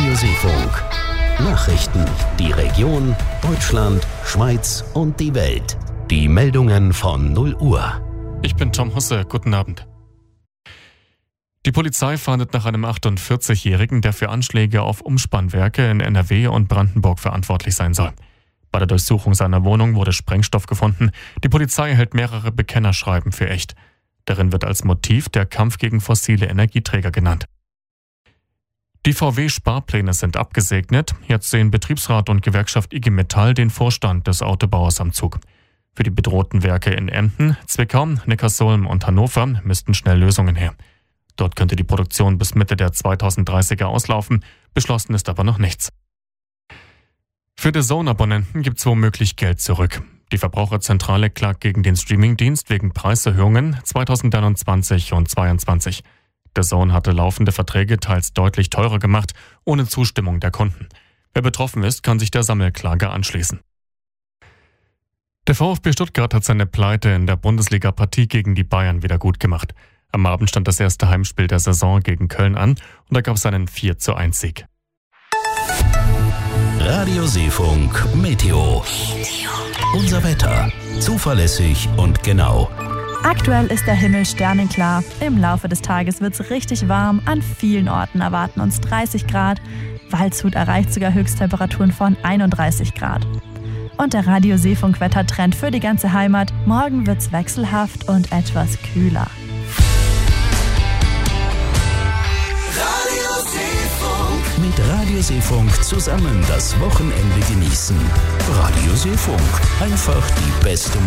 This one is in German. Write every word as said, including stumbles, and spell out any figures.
Radio Seefunk. Nachrichten, die Region, Deutschland, Schweiz und die Welt. Die Meldungen von null Uhr. Ich bin Tom Husse, guten Abend. Die Polizei fahndet nach einem achtundvierzigjährigen, der für Anschläge auf Umspannwerke in N R W und Brandenburg verantwortlich sein soll. Bei der Durchsuchung seiner Wohnung wurde Sprengstoff gefunden. Die Polizei hält mehrere Bekennerschreiben für echt. Darin wird als Motiv der Kampf gegen fossile Energieträger genannt. Die V W-Sparpläne sind abgesegnet. Jetzt sehen Betriebsrat und Gewerkschaft I G Metall den Vorstand des Autobauers am Zug. Für die bedrohten Werke in Emden, Zwickau, Neckarsulm und Hannover müssten schnell Lösungen her. Dort könnte die Produktion bis Mitte der zweitausenddreißiger auslaufen. Beschlossen ist aber noch nichts. Für D A Z N-Abonnenten gibt es womöglich Geld zurück. Die Verbraucherzentrale klagt gegen den Streamingdienst wegen Preiserhöhungen zweitausendeinundzwanzig und zweitausendzweiundzwanzig. D A Z N hatte laufende Verträge teils deutlich teurer gemacht, ohne Zustimmung der Kunden. Wer betroffen ist, kann sich der Sammelklage anschließen. Der VfB Stuttgart hat seine Pleite in der Bundesliga-Partie gegen die Bayern wieder gut gemacht. Am Abend stand das erste Heimspiel der Saison gegen Köln an und da gab es einen vier zu eins Sieg. Radio Seefunk Meteo. Unser Wetter. Zuverlässig und genau. Aktuell ist der Himmel sternenklar. Im Laufe des Tages wird es richtig warm. An vielen Orten erwarten uns dreißig Grad. Waldshut erreicht sogar Höchsttemperaturen von einunddreißig Grad. Und der Radio Seefunk Wettertrend für die ganze Heimat. Morgen wird's wechselhaft und etwas kühler. Radio Seefunk. Mit Radio Seefunk zusammen das Wochenende genießen. Radio Seefunk. Einfach die beste Musik.